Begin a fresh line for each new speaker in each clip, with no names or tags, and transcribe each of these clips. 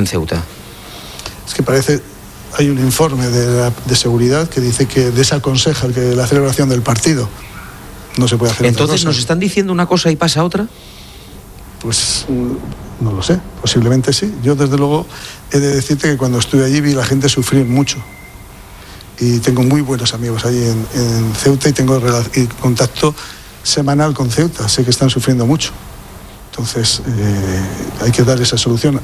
en Ceuta?
Es que parece, hay un informe de seguridad que dice que desaconseja la celebración del partido. No se puede hacer.
Entonces, ¿nos están diciendo una cosa y pasa otra?
Pues no lo sé, posiblemente sí. Yo desde luego he de decirte que cuando estuve allí vi a la gente sufrir mucho. Y tengo muy buenos amigos allí en Ceuta y tengo contacto semanal con Ceuta. Sé que están sufriendo mucho. Entonces hay que dar esa solución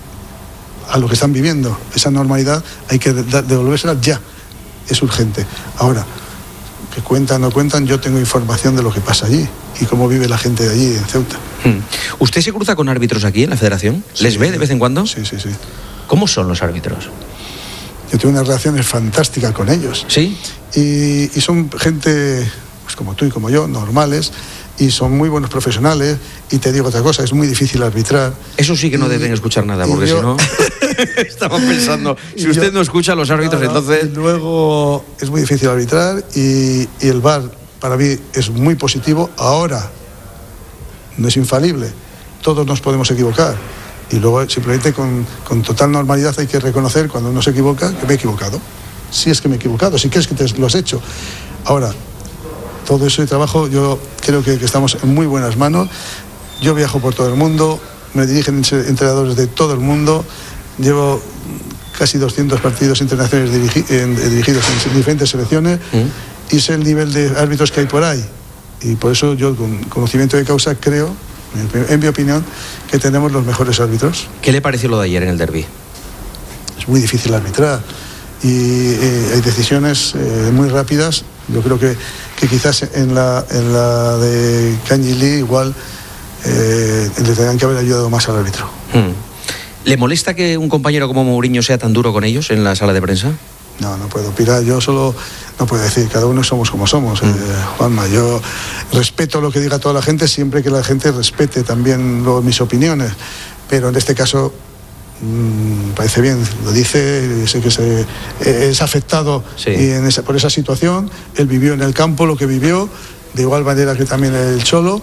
a lo que están viviendo. Esa normalidad hay que devolvérsela ya. Es urgente. Ahora, que cuentan o no cuentan, yo tengo información de lo que pasa allí y cómo vive la gente de allí en Ceuta.
¿Usted se cruza con árbitros aquí en la Federación?
Sí,
¿Les ve de vez en cuando?
Sí.
¿Cómo son los árbitros?
Yo tengo unas relaciones fantásticas con ellos.
¿Sí?
Y son gente, pues como tú y como yo, normales, y son muy buenos profesionales. Y te digo otra cosa, es muy difícil arbitrar.
Eso sí que no deben escuchar nada, porque si no... Estamos pensando, si usted no escucha a los árbitros, entonces...
Luego es muy difícil arbitrar y el VAR para mí es muy positivo. Ahora no es infalible, todos nos podemos equivocar. Y luego simplemente con total normalidad hay que reconocer cuando uno se equivoca que me he equivocado. Si es que me he equivocado, si crees que te lo has hecho. Ahora, todo ese trabajo yo creo que estamos en muy buenas manos. Yo viajo por todo el mundo, me dirigen entrenadores de todo el mundo, llevo casi 200 partidos internacionales dirigidos en diferentes selecciones y sé el nivel de árbitros que hay por ahí. Y por eso yo, con conocimiento de causa, creo, en mi opinión, que tenemos los mejores árbitros.
¿Qué le pareció lo de ayer en el derbi?
Es muy difícil arbitrar y hay decisiones muy rápidas. Yo creo que quizás en la de Kanji Lee igual le tendrían que haber ayudado más al árbitro.
¿Le molesta que un compañero como Mourinho sea tan duro con ellos en la sala de prensa?
No puedo opinar, yo solo no puedo decir, cada uno somos como somos, Juanma. Yo respeto lo que diga toda la gente, siempre que la gente respete también mis opiniones, pero en este caso parece bien, lo dice, sé que es afectado
sí.
Por esa situación. Él vivió en el campo lo que vivió, de igual manera que también el Cholo.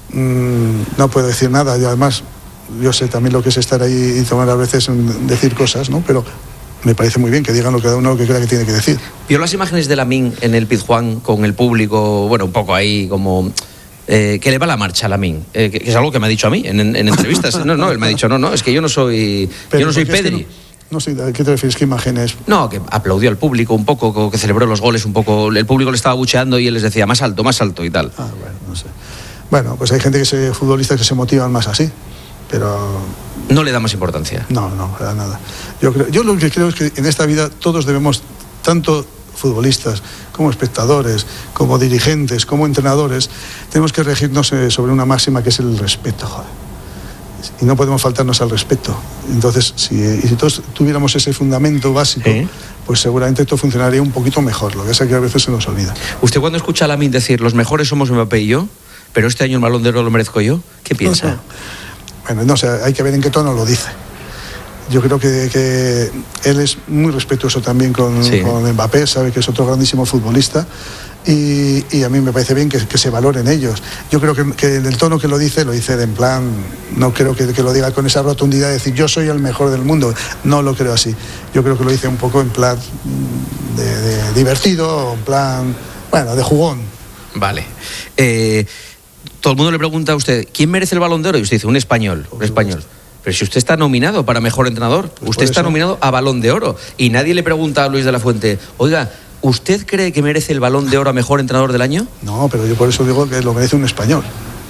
No puedo decir nada, y además yo sé también lo que es estar ahí y tomar a veces decir cosas, ¿no? Pero me parece muy bien que digan cada uno lo que crea que tiene que decir.
¿Vio las imágenes de Lamine en el Pizjuán con el público, bueno, un poco ahí como... que le va la marcha a Lamine, que es algo que me ha dicho a mí en entrevistas. No, él me ha dicho, no, es que yo no soy Pedri.
No sé, ¿a qué te refieres? ¿Qué imágenes?
No, que aplaudió al público un poco, que celebró los goles un poco, el público le estaba bucheando y él les decía más alto y tal.
Bueno, no sé. Bueno, pues hay gente futbolistas que se motivan más así, pero...
¿No le da más importancia?
No, para nada. Yo lo que creo es que en esta vida todos debemos, tanto futbolistas como espectadores, como dirigentes, como entrenadores, tenemos que regirnos sobre una máxima que es el respeto, joder. Y no podemos faltarnos al respeto. Entonces, si todos tuviéramos ese fundamento básico, pues seguramente todo funcionaría un poquito mejor. Lo que es que a veces se nos olvida.
¿Usted cuando escucha a Lamine decir los mejores somos Mbappé y yo, pero este año el Balón de Oro lo merezco yo, qué piensa?
Bueno, no sé, hay que ver en qué tono lo dice. Yo creo que él es muy respetuoso también con Mbappé, sabe que es otro grandísimo futbolista y a mí me parece bien que se valoren ellos. Yo creo que en el tono que lo dice de en plan, no creo que lo diga con esa rotundidad de decir yo soy el mejor del mundo, no lo creo así. Yo creo que lo dice un poco en plan de divertido, en plan, bueno, de jugón.
Vale. Todo el mundo le pregunta a usted, ¿quién merece el Balón de Oro? Y usted dice, un español. Pero si usted está nominado para mejor entrenador, pues usted está nominado a Balón de Oro. Y nadie le pregunta a Luis de la Fuente, oiga, ¿usted cree que merece el Balón de Oro a mejor entrenador del año?
No, pero yo por eso digo que lo merece un español.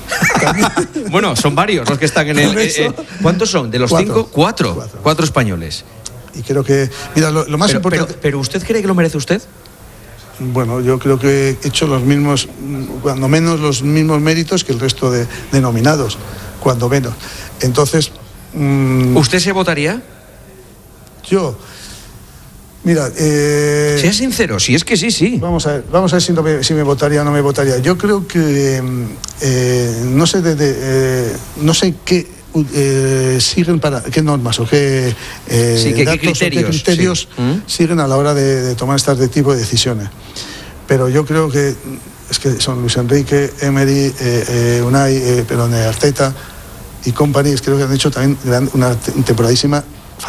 Bueno, son varios los que están en el... ¿Cuántos son? ¿De los 5? Cuatro españoles.
Y creo que... Mira, lo más importante...
Pero ¿usted cree que lo merece usted?
Bueno, yo creo que he hecho los mismos, cuando menos los mismos méritos que el resto de nominados, cuando menos. Entonces...
¿Usted se votaría?
Yo... Mira...
sea sincero, si es que sí.
Vamos a ver si me votaría o no me votaría. Yo creo que... no sé qué... siguen para qué normas o qué criterios siguen a la hora de tomar este tipo de decisiones, pero yo creo que es que son Luis Enrique, Emery, Unai, Arteta y company, creo que han hecho también una temporadísima